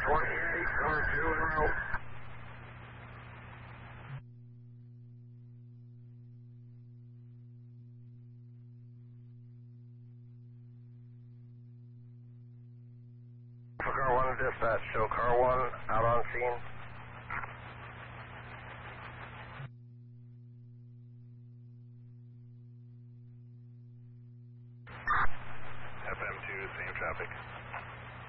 28, car 2 en route. For car 1 to dispatch, show car 1 out on scene. FM2, same traffic.